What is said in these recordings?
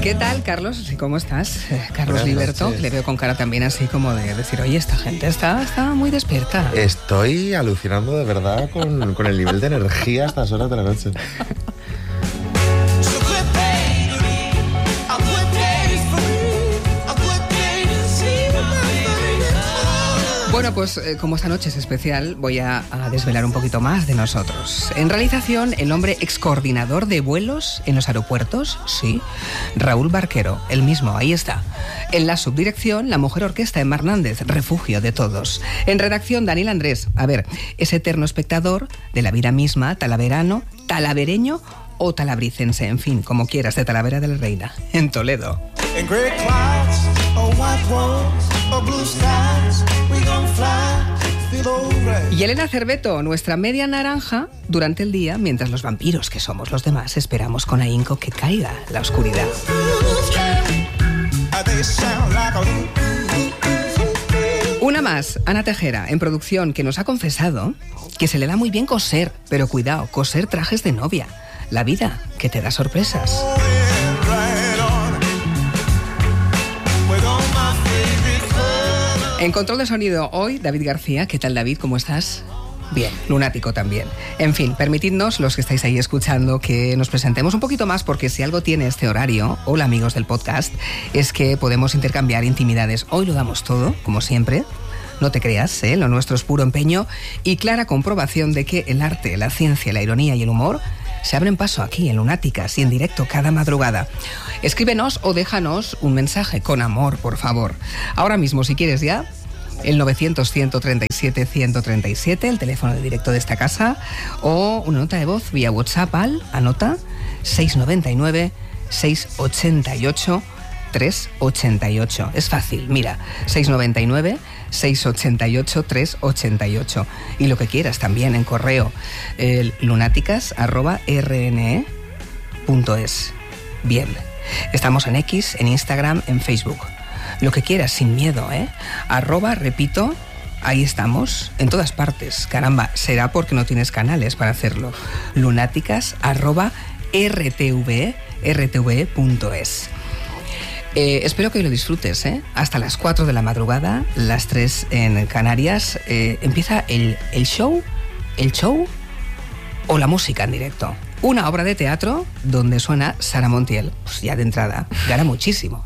¿Qué tal, Carlos? ¿Cómo estás? Carlos Buenas Liberto, noches. le veo con cara también así como de decir, oye, esta gente está muy despierta. Estoy alucinando de verdad con el nivel de energía a estas horas de la noche. Bueno, pues como esta noche es especial, voy a desvelar un poquito más de nosotros. En realización, el hombre excoordinador de vuelos en los aeropuertos, sí, Raúl Barquero, el mismo, ahí está. En la subdirección, la mujer orquesta Emma Hernández, refugio de todos. En redacción, Daniel Andrés, a ver, ese eterno espectador de la vida misma, talaverano, talavereño o talabricense, en fin, como quieras, de Talavera de la Reina, en Toledo. In gray clouds, or white walls, or blue skies, we gon' fly, feel alright. Y Elena Cerveto, nuestra media naranja, durante el día, mientras los vampiros que somos los demás esperamos con ahínco que caiga la oscuridad. They sound like a Una más, Ana Tejera, en producción, que nos ha confesado que se le da muy bien coser, pero cuidado, coser trajes de novia. La vida, que te da sorpresas. right on. With all my favorite colors. En control de sonido hoy, David García. ¿Qué tal, David? ¿Cómo estás? Bien, lunático también. En fin, permitidnos, los que estáis ahí escuchando, que nos presentemos un poquito más, porque si algo tiene este horario, hola amigos del podcast, es que podemos intercambiar intimidades. Hoy lo damos todo, como siempre. No te creas, lo nuestro es puro empeño y clara comprobación de que el arte, la ciencia, la ironía y el humor se abren paso aquí en Lunáticas y en directo cada madrugada. Escríbenos o déjanos un mensaje con amor, por favor. Ahora mismo, si quieres ya, el 900-137-137, el teléfono de directo de esta casa, o una nota de voz vía WhatsApp anota, 699-688-388. Es fácil, mira, 699-688-388. Y lo que quieras también en correo, lunáticas@rne.es. Bien, estamos en X, en Instagram, en Facebook. Lo que quieras, sin miedo, repito, ahí estamos, en todas partes. Caramba, será porque no tienes canales para hacerlo. lunáticas@rtve.es. Espero que lo disfrutes, hasta las 4 de la madrugada, las 3 en Canarias. Empieza el show o la música en directo. Una obra de teatro donde suena Sara Montiel. Pues ya de entrada, gana muchísimo.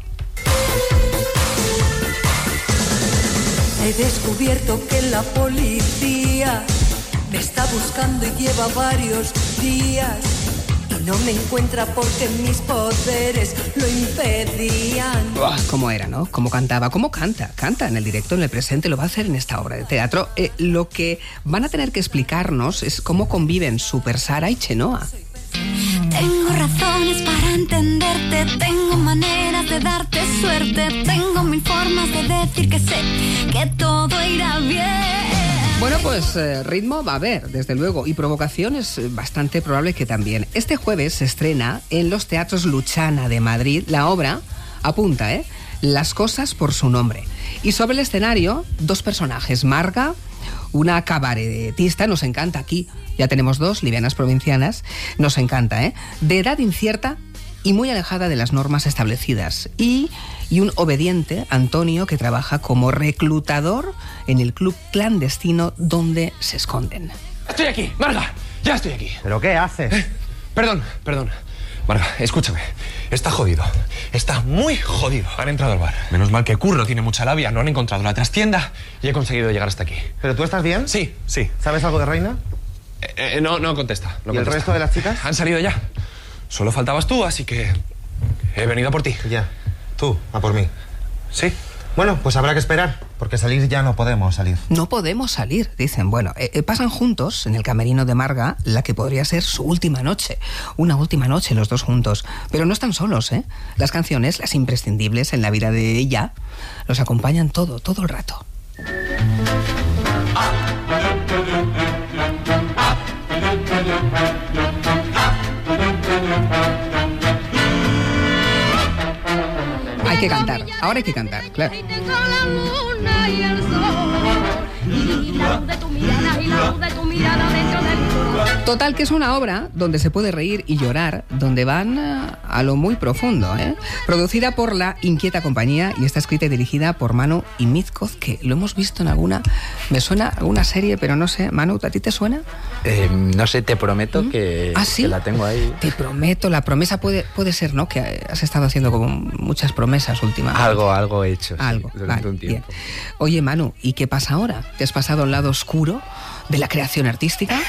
He descubierto que la policía me está buscando y lleva varios días y no me encuentra porque mis poderes lo impedían. ¿Cómo era, no? ¿Cómo cantaba? ¿Cómo canta? Canta en el directo, en el presente, lo va a hacer en esta obra de teatro. Lo que van a tener que explicarnos es cómo conviven Super Sara y Chenoa. Tengo razones para entenderte, tengo maneras de darte suerte, tengo mil formas de decir que sé que todo irá bien. Bueno, pues ritmo va a haber, desde luego, y provocación es bastante probable que también. Este jueves se estrena en los teatros Luchana de Madrid la obra, apunta, Las cosas por su nombre. Y sobre el escenario, dos personajes, Marga, una cabaretista, nos encanta aquí, ya tenemos dos, livianas provincianas, nos encanta, de edad incierta y muy alejada de las normas establecidas. Y un obediente, Antonio, que trabaja como reclutador en el club clandestino donde se esconden. Estoy aquí, Marga, ya estoy aquí. ¿Pero qué haces? Perdón. Marga, escúchame. Está jodido. Está muy jodido. Han entrado al bar. Menos mal que Curro tiene mucha labia. No han encontrado la trastienda y he conseguido llegar hasta aquí. ¿Pero tú estás bien? Sí. ¿Sabes algo de Reina? No contesta. ¿Y el resto de las chicas? Han salido ya. Solo faltabas tú, así que he venido a por ti. Ya. Tú, a por mí. Sí. Bueno, pues habrá que esperar, porque salir ya no podemos salir. No podemos salir, dicen. Bueno, pasan juntos en el camerino de Marga la que podría ser su última noche. Una última noche los dos juntos. Pero no están solos, Las canciones, las imprescindibles en la vida de ella, los acompañan todo el rato. Hay que cantar, ahora hay que cantar, claro. Ahí tengo la luna y el sol, y la luz de tu mirada y la luz de tu mirada dentro del corazón. Total, que es una obra donde se puede reír y llorar, donde van a lo muy profundo, ¿eh? Producida por La Inquieta Compañía y está escrita y dirigida por Manu y Mizkoz, que lo hemos visto en alguna... Me suena alguna serie, pero no sé. Manu, ¿a ti te suena? No sé, te prometo que, ¿Ah, sí? que la tengo ahí. Te prometo, la promesa puede ser, ¿no? Que has estado haciendo como muchas promesas últimamente. Algo he hecho, Algo, sí, durante vale, un tiempo. bien. Oye, Manu, ¿y qué pasa ahora? ¿Te has pasado al lado oscuro de la creación artística?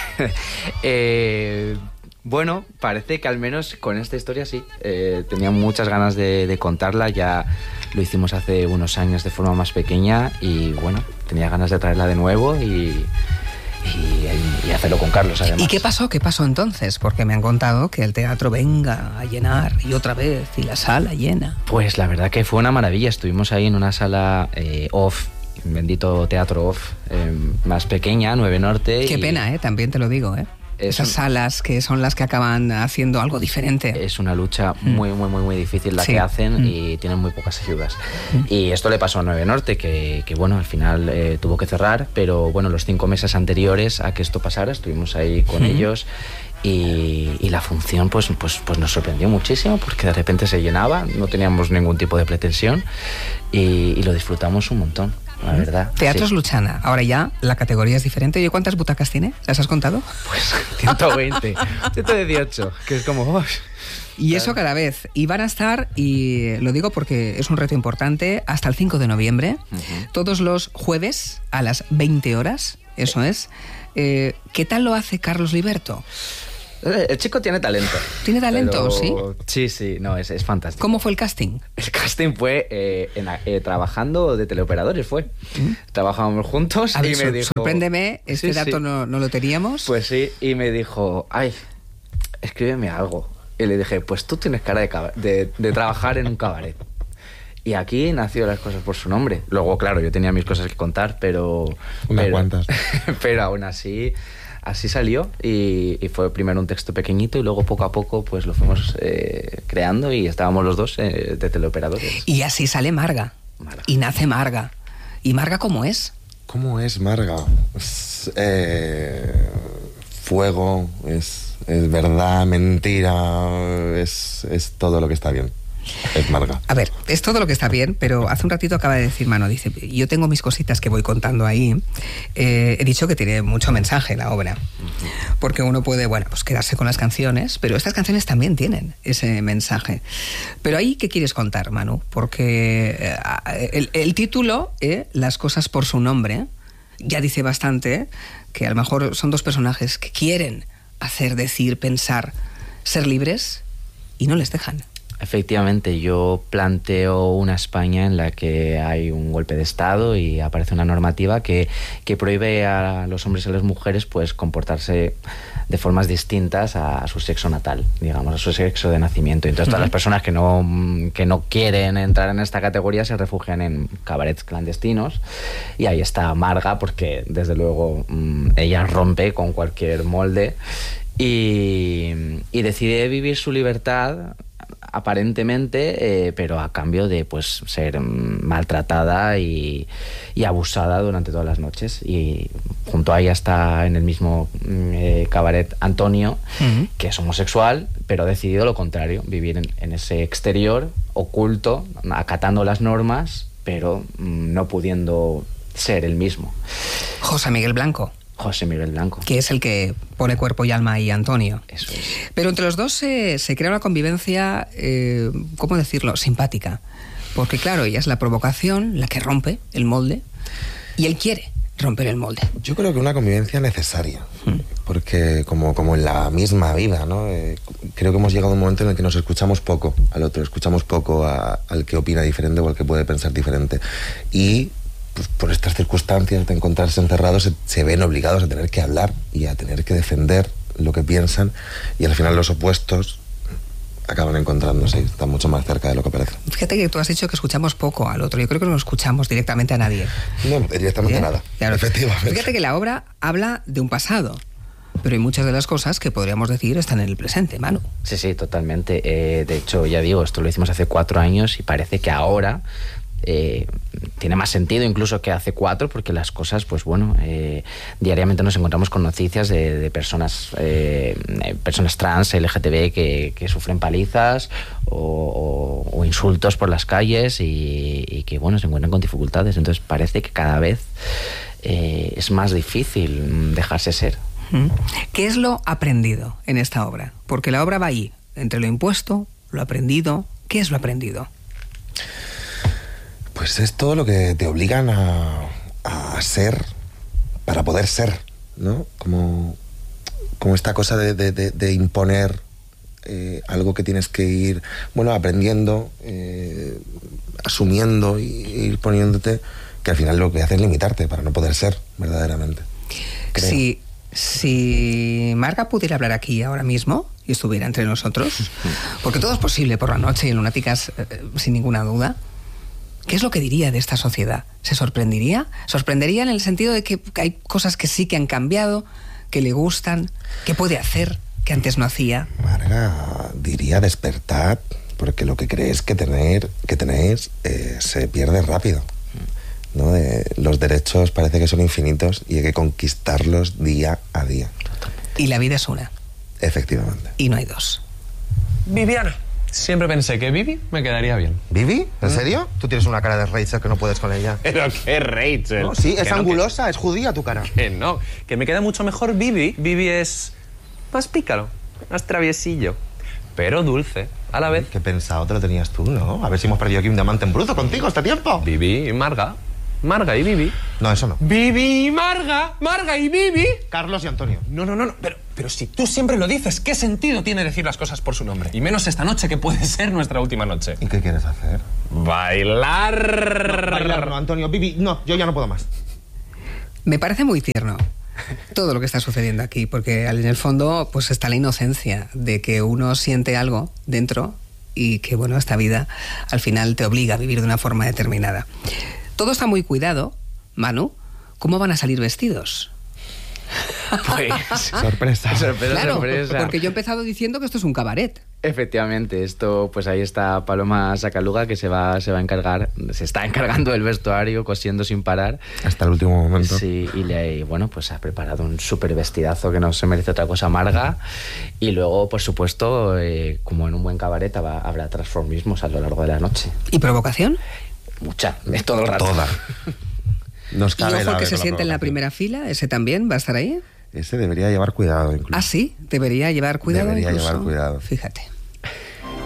Bueno, parece que al menos con esta historia sí. Tenía muchas ganas de contarla, ya lo hicimos hace unos años de forma más pequeña y bueno, tenía ganas de traerla de nuevo y hacerlo con Carlos, además. ¿Y qué pasó? ¿Qué pasó entonces? Porque me han contado que el teatro venga a llenar y otra vez y la sala llena. Pues la verdad que fue una maravilla. Estuvimos ahí en una sala off, bendito teatro off, más pequeña, 9 Norte. Qué pena, también te lo digo, Esas salas que son las que acaban haciendo algo diferente. Es una lucha muy difícil la que hacen y tienen muy pocas ayudas. Y esto le pasó a 9 Norte, que bueno, al final tuvo que cerrar, pero bueno, los 5 meses anteriores a que esto pasara estuvimos ahí con ellos y la función pues nos sorprendió muchísimo porque de repente se llenaba, no teníamos ningún tipo de pretensión y lo disfrutamos un montón. La verdad. Teatros Luchana. Ahora ya la categoría es diferente. ¿Y cuántas butacas tiene? ¿Las has contado? Pues 120, 118, que es como... Oh. Y eso cada vez. Y van a estar, y lo digo porque es un reto importante, hasta el 5 de noviembre, todos los jueves a las 20 horas, eso es. ¿Qué tal lo hace Carlos Liberto? El chico tiene talento. ¿Tiene talento, sí? Sí, no, es fantástico. ¿Cómo fue el casting? El casting fue trabajando de teleoperadores, fue. Trabajábamos juntos a ver, y me dijo... Sorpréndeme, este dato no lo teníamos. Pues sí, y me dijo, ay, escríbeme algo. Y le dije, pues tú tienes cara de trabajar en un cabaret. Y aquí nació Las cosas por su nombre. Luego, claro, yo tenía mis cosas que contar, pero cuantas. Pero aún así salió y fue primero un texto pequeñito y luego poco a poco pues lo fuimos creando y estábamos los dos de teleoperadores. Y así sale Marga. Y nace Marga. ¿Y Marga cómo es? ¿Cómo es Marga? Es, fuego, es verdad, mentira, es todo lo que está bien. Es Marga. A ver, es todo lo que está bien, pero hace un ratito acaba de decir Manu, dice, yo tengo mis cositas que voy contando ahí. He dicho que tiene mucho mensaje la obra, porque uno puede, bueno, pues quedarse con las canciones, pero estas canciones también tienen ese mensaje. Pero ahí, ¿qué quieres contar, Manu? Porque el título, Las cosas por su nombre, ya dice bastante, que a lo mejor son dos personajes que quieren hacer, decir, pensar, ser libres y no les dejan. Efectivamente, yo planteo una España en la que hay un golpe de Estado y aparece una normativa que prohíbe a los hombres y a las mujeres pues comportarse de formas distintas a su sexo natal, digamos, a su sexo de nacimiento. Entonces todas las personas que no quieren entrar en esta categoría se refugian en cabarets clandestinos y ahí está Marga porque desde luego ella rompe con cualquier molde y decide vivir su libertad aparentemente, pero a cambio de pues ser maltratada y abusada durante todas las noches. Y junto a ella está en el mismo cabaret Antonio, que es homosexual, pero ha decidido lo contrario, vivir en ese exterior oculto, acatando las normas, pero no pudiendo ser el mismo. José Miguel Blanco. José Miguel Blanco. Que es el que pone cuerpo y alma ahí, Antonio. Eso es. Pero entre los dos se crea una convivencia, ¿cómo decirlo?, simpática. Porque claro, ella es la provocación, la que rompe el molde, y él quiere romper el molde. Yo creo que una convivencia necesaria, porque como en la misma vida, ¿no? Creo que hemos llegado a un momento en el que nos escuchamos poco al otro, escuchamos poco al que opina diferente o al que puede pensar diferente. Y pues por estas circunstancias de encontrarse encerrados se ven obligados a tener que hablar y a tener que defender lo que piensan y al final los opuestos acaban encontrándose y están mucho más cerca de lo que parece. Fíjate que tú has dicho que escuchamos poco al otro. Yo creo que no escuchamos directamente a nadie. No, directamente nada. Claro. Efectivamente. Fíjate que la obra habla de un pasado, pero hay muchas de las cosas que podríamos decir están en el presente, Manu. Sí, totalmente. De hecho, ya digo, esto lo hicimos hace 4 años y parece que ahora tiene más sentido incluso que hace 4, porque las cosas, pues bueno, diariamente nos encontramos con noticias de personas trans, LGTB, que sufren palizas o insultos por las calles y que, bueno, se encuentran con dificultades. Entonces parece que cada vez es más difícil dejarse ser. ¿Qué es lo aprendido en esta obra? Porque la obra va ahí, entre lo impuesto, lo aprendido. ¿Qué es lo aprendido? Pues es todo lo que te obligan a ser para poder ser, ¿no? Como esta cosa de imponer algo que tienes que ir, bueno, aprendiendo, asumiendo y ir poniéndote, que al final lo que hace es limitarte para no poder ser verdaderamente. Creo. Si Marga pudiera hablar aquí ahora mismo y estuviera entre nosotros, porque todo es posible por la noche y en Lunáticas, sin ninguna duda, ¿qué es lo que diría de esta sociedad? ¿Se sorprendería? ¿Sorprendería en el sentido de que hay cosas que sí que han cambiado, que le gustan, que puede hacer, que antes no hacía? Marga diría despertad, porque lo que crees que tenéis se pierde rápido, ¿no? Los derechos parece que son infinitos y hay que conquistarlos día a día. Y la vida es una. Efectivamente. Y no hay dos. Viviana. Siempre pensé que Vivi me quedaría bien. ¿Vivi? ¿En serio? Tú tienes una cara de Rachel que no puedes con ella. ¿Pero qué Rachel? No, sí, es Que no, angulosa, es judía tu cara. Que no, que me queda mucho mejor Vivi. Vivi es más pícaro, más traviesillo, pero dulce a la vez. Qué pensado te lo tenías tú, ¿no? A ver si hemos perdido aquí un diamante en bruto contigo este tiempo. Vivi y Marga. Marga y Vivi. No, eso no. Vivi y Marga. Marga y Vivi. Carlos y Antonio. No. Pero si tú siempre lo dices, ¿qué sentido tiene decir las cosas por su nombre? Y menos esta noche, que puede ser nuestra última noche. ¿Y qué quieres hacer? Bailar. No, bailar no, Antonio. Vivi, no, yo ya no puedo más. Me parece muy tierno todo lo que está sucediendo aquí, porque en el fondo pues está la inocencia de que uno siente algo dentro y que, bueno, esta vida al final te obliga a vivir de una forma determinada. Todo está muy cuidado. Manu, ¿cómo van a salir vestidos? Pues, Sorpresa. Claro, sorpresa. porque yo he empezado diciendo que esto es un cabaret. Efectivamente, esto, pues ahí está Paloma Sacaluga, que se está encargando del vestuario, cosiendo sin parar. Hasta el último momento. Sí, y bueno, pues ha preparado un súper vestidazo que no se merece otra cosa, Marga. Y luego, por supuesto, como en un buen cabaret, habrá transformismos a lo largo de la noche. ¿Y provocación? Mucha, es todo el rato. Toda. Nos ¿Y cabe ojo la que vez se con la siente en la provocación. primera fila? ¿Ese también va a estar ahí? Ese debería llevar cuidado incluso. Ah, sí, debería llevar cuidado. Debería incluso. llevar cuidado. Fíjate.